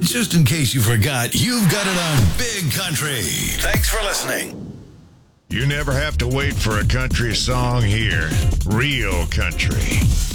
Just in case you forgot, you've got it on Big Country. Thanks for listening. You never have to wait for a country song here. Real country.